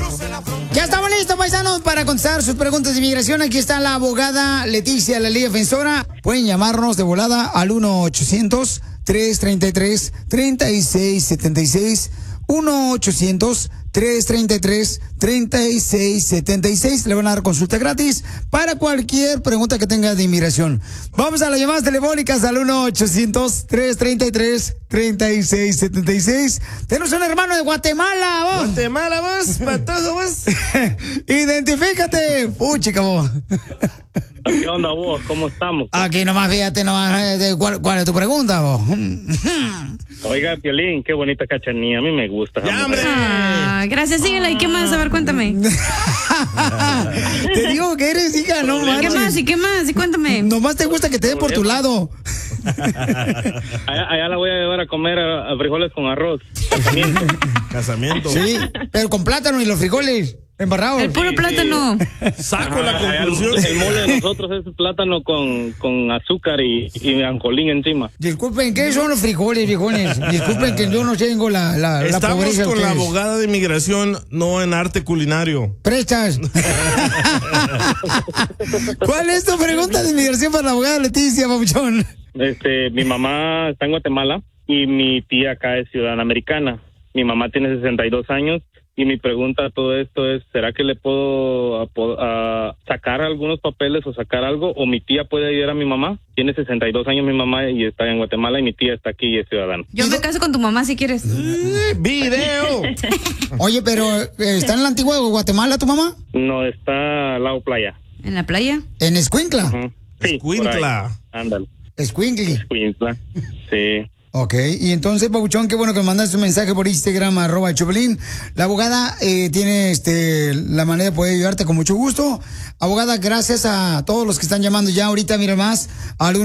Ya estamos listos, paisanos, para contestar sus preguntas de inmigración. Aquí está la abogada Leticia, la ley defensora. Pueden llamarnos de volada al 1-800-333-3676. 1-800-333-3676. Le van a dar consulta gratis para cualquier pregunta que tenga de inmigración. Vamos a las llamadas telefónicas al 1-800-333-3676. Tenemos un hermano de Guatemala, vos. Guatemala, vos, patoso, vos. Identifícate, puchica, vos. ¿Qué onda vos? ¿Cómo estamos? Aquí nomás, fíjate nomás, ¿cuál es tu pregunta, vos? Oiga, Piolín, qué bonita cachanilla, a mí me gusta. ¡Ya, hombre! Gracias, síguela. ¿Y qué más? A ver, cuéntame. Te digo que eres hija, no manches. ¿Qué más? ¿Y qué más? Y cuéntame. Nomás te gusta que te den por tu lado. Allá la voy a llevar a comer a frijoles con arroz. Casamiento. Sí, pero con plátano y los frijoles embarrados. El puro plátano. Saco la conclusión. El mole de nosotros es plátano con azúcar y ancolín encima. Disculpen, ¿qué son los frijoles, viejones? Disculpen que yo no tengo la Estamos pobreza. con la ustedes. abogada de inmigración, no en arte culinario. Prestas. ¿Cuál es tu pregunta de inmigración para la abogada Leticia, papuchón? Mi mamá está en Guatemala y mi tía acá es ciudadana americana. Mi mamá tiene 62 años. Y mi pregunta a todo esto es, ¿será que le puedo sacar algunos papeles o sacar algo? ¿O mi tía puede ayudar a mi mamá? Tiene 62 años mi mamá y está en Guatemala y mi tía está aquí y es ciudadana. Yo me caso con tu mamá si quieres. ¡Video! Oye, pero ¿está en la antigua Guatemala tu mamá? No, está al lado playa. ¿En la playa? ¿En Escuincla? Sí, Escuincla. Ándale. Escuincli. Escuincla. Sí. Ok, y entonces, papuchón, qué bueno que me mandaste un mensaje por Instagram, @Choplin. La abogada tiene la manera de poder ayudarte con mucho gusto. Abogada, gracias a todos los que están llamando ya ahorita, mira más, al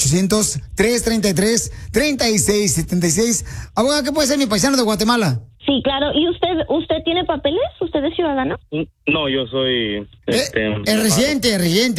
1-800-333-3676. Abogada, ¿qué puede ser mi paisano de Guatemala? Sí, claro. ¿Y usted tiene papeles? ¿Usted es ciudadano? No, yo soy... el residente.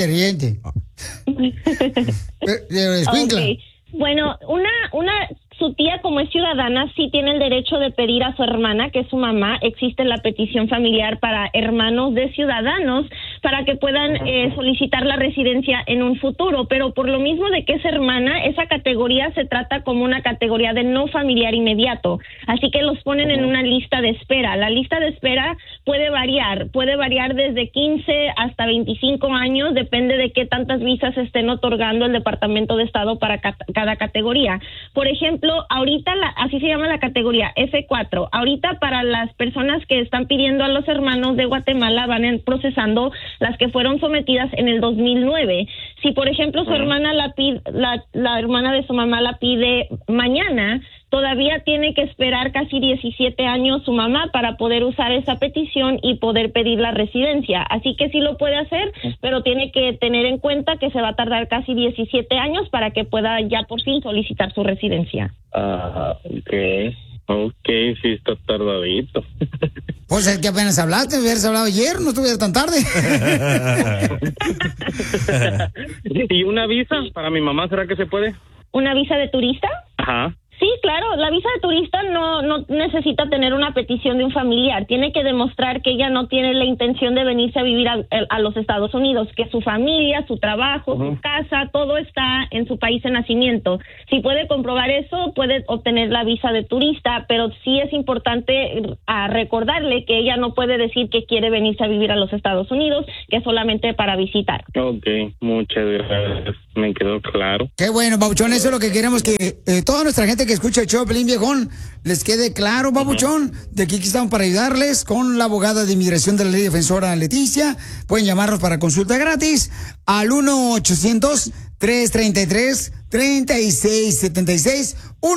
Escuincla. Okay. Bueno, su tía como es ciudadana sí tiene el derecho de pedir a su hermana, que es su mamá. Existe la petición familiar para hermanos de ciudadanos para que puedan solicitar la residencia en un futuro, pero por lo mismo de que es hermana, esa categoría se trata como una categoría de no familiar inmediato, así que los ponen en una lista de espera. La lista de espera puede variar desde 15 hasta 25 años, depende de qué tantas visas estén otorgando el Departamento de Estado para cada categoría. Por ejemplo, ahorita así se llama la categoría F4. Ahorita para las personas que están pidiendo a los hermanos de Guatemala van procesando las que fueron sometidas en el 2009. Si por ejemplo su hermana la hermana de su mamá la pide mañana, todavía tiene que esperar casi 17 años su mamá para poder usar esa petición y poder pedir la residencia. Así que sí lo puede hacer, pero tiene que tener en cuenta que se va a tardar casi 17 años para que pueda ya por fin solicitar su residencia. Ok, sí está tardadito. Pues es que apenas hablaste, hubieras hablado ayer, no estuviera tan tarde. ¿Y una visa para mi mamá, será que se puede? ¿Una visa de turista? Ajá. Sí, claro, la visa de turista no necesita tener una petición de un familiar. Tiene que demostrar que ella no tiene la intención de venirse a vivir a los Estados Unidos, que su familia, su trabajo, su casa, todo está en su país de nacimiento. Si puede comprobar eso, puede obtener la visa de turista, pero sí es importante recordarle que ella no puede decir que quiere venirse a vivir a los Estados Unidos, que es solamente para visitar. Ok, muchas gracias, me quedó claro. Qué bueno, Papuchón, eso es lo que queremos, que toda nuestra gente que escucha el show, Pelín Viejón, les quede claro, Papuchón, de que aquí estamos para ayudarles con la abogada de inmigración de la ley defensora Leticia. Pueden llamarnos para consulta gratis al 1-800-333-3676,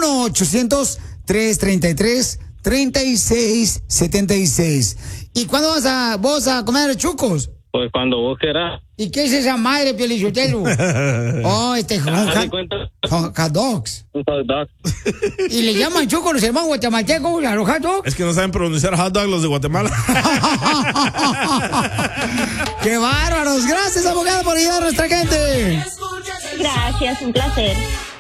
1-800-333-3676. ¿Y cuándo vos a comer chucos? Pues cuando vos quieras. ¿Y qué es esa madre, Piolichotelo? Oh, hot dogs. Un hot dog. ¿Y le llaman chucos los hermanos guatemaltecos a los hot dogs? Es que no saben pronunciar hot dog los de Guatemala. ¡Qué bárbaros! Gracias, abogada, por ayudar a nuestra gente. Gracias, un placer.